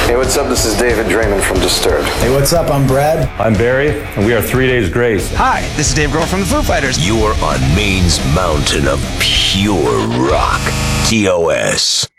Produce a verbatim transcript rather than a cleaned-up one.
Hey, what's up? This is David Draymond from Disturbed. Hey, what's up? I'm Brad. I'm Barry, and we are Three Days Grace. Hi, this is Dave Grohl from the Foo Fighters. You're on Maine's mountain of pure rock. T O S.